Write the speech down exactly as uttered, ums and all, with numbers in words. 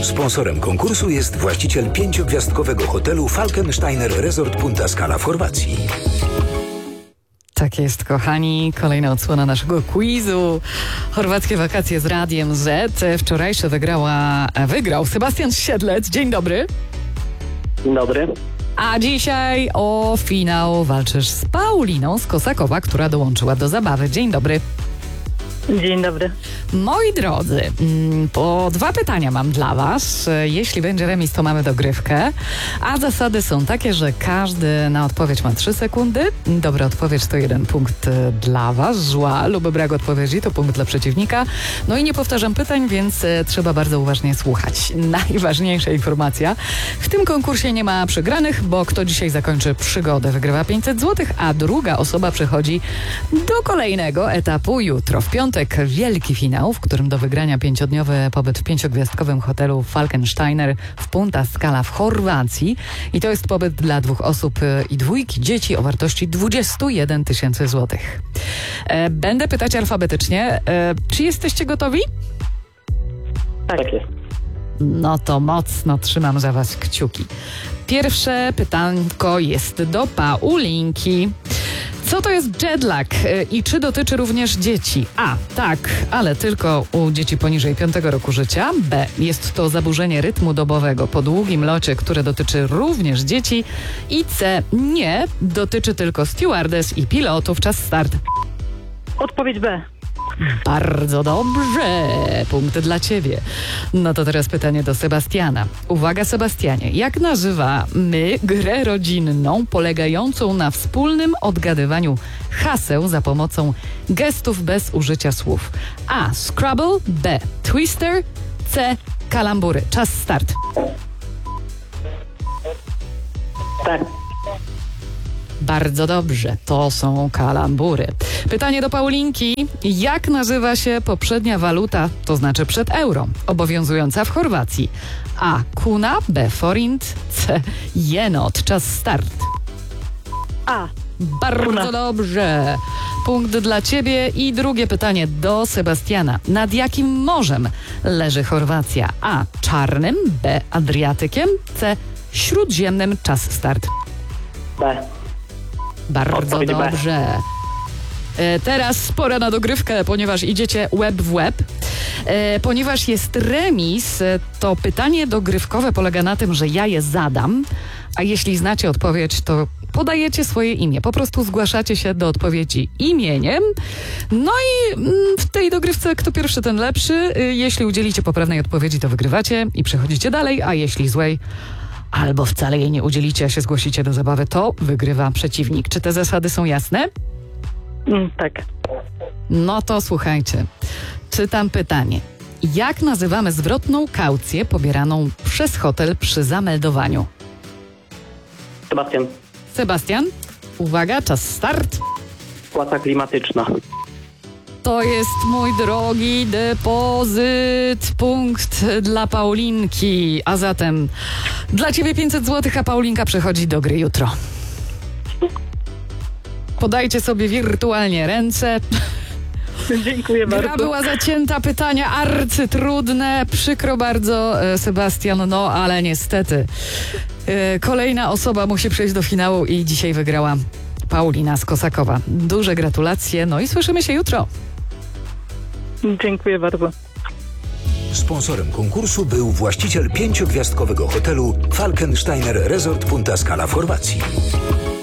Sponsorem konkursu jest właściciel pięciogwiazdkowego hotelu Falkensteiner Resort Punta Scala w Chorwacji. Tak jest, kochani. Kolejna odsłona naszego quizu. Chorwackie wakacje z Radiem Z. Wczorajsze wygrała, wygrał Sebastian Siedlec. Dzień dobry. Dzień dobry. A dzisiaj o finał walczysz z Pauliną z Kosakowa, która dołączyła do zabawy. Dzień dobry. Dzień dobry. Moi drodzy, po dwa pytania mam dla was. Jeśli będzie remis, to mamy dogrywkę. A zasady są takie, że każdy na odpowiedź ma trzy sekundy. Dobra odpowiedź to jeden punkt dla was. Zła lub brak odpowiedzi to punkt dla przeciwnika. No i nie powtarzam pytań, więc trzeba bardzo uważnie słuchać. Najważniejsza informacja. W tym konkursie nie ma przegranych, bo kto dzisiaj zakończy przygodę, wygrywa pięćset złotych, a druga osoba przechodzi do kolejnego etapu jutro. W piątek wielki finał, w którym do wygrania pięciodniowy pobyt w pięciogwiazdkowym hotelu Falkensteiner w Punta Scala w Chorwacji. I to jest pobyt dla dwóch osób i dwójki dzieci o wartości dwadzieścia jeden tysięcy złotych. E, będę pytać alfabetycznie. E, czy jesteście gotowi? Tak jest. No to mocno trzymam za was kciuki. Pierwsze pytanko jest do Paulinki. Co to jest jetlag i czy dotyczy również dzieci? A. Tak, ale tylko u dzieci poniżej piątego roku życia. B. Jest to zaburzenie rytmu dobowego po długim locie, które dotyczy również dzieci. I C. Nie, dotyczy tylko stewardess i pilotów. Czas start. Odpowiedź B. Bardzo dobrze. Punkt dla ciebie. No to teraz pytanie do Sebastiana. Uwaga, Sebastianie. Jak nazywamy grę rodzinną polegającą na wspólnym odgadywaniu haseł za pomocą gestów bez użycia słów? A. Scrabble. B. Twister. C. Kalambury. Czas start. Tak. Bardzo dobrze, to są kalambury. Pytanie do Paulinki. Jak nazywa się poprzednia waluta, to znaczy przed euro, obowiązująca w Chorwacji? A. Kuna, B. Forint, C. Jenot. Czas start. A. Bardzo Kuna. dobrze. Punkt dla ciebie. I drugie pytanie do Sebastiana. Nad jakim morzem leży Chorwacja? A. Czarnym, B. Adriatykiem, C. Śródziemnym. Czas start. B. Bardzo Odpowiedź B. dobrze. E, teraz pora na dogrywkę, ponieważ idziecie łeb w łeb. E, ponieważ jest remis, e, to pytanie dogrywkowe polega na tym, że ja je zadam, a jeśli znacie odpowiedź, to podajecie swoje imię. Po prostu zgłaszacie się do odpowiedzi imieniem. No i mm, w tej dogrywce kto pierwszy, ten lepszy. E, jeśli udzielicie poprawnej odpowiedzi, to wygrywacie i przechodzicie dalej, a jeśli złej, albo wcale jej nie udzielicie, a się zgłosicie do zabawy, to wygrywa przeciwnik. Czy te zasady są jasne? Mm, tak. No to słuchajcie. Czytam pytanie. Jak nazywamy zwrotną kaucję pobieraną przez hotel przy zameldowaniu? Sebastian. Sebastian, uwaga, czas start. Płata klimatyczna. To jest, mój drogi, depozyt. Punkt dla Paulinki. A zatem dla ciebie pięćset złotych, a Paulinka przechodzi do gry jutro. Podajcie sobie wirtualnie ręce. Dziękuję Gra bardzo. była zacięta, pytania arcytrudne. Przykro bardzo, e, Sebastian, no ale niestety e, kolejna osoba musi przejść do finału i dzisiaj wygrała Paulina z Kosakowa. Duże gratulacje, no i słyszymy się jutro. Dziękuję bardzo. Sponsorem konkursu był właściciel pięciogwiazdkowego hotelu Falkensteiner Resort Punta Scala w Chorwacji.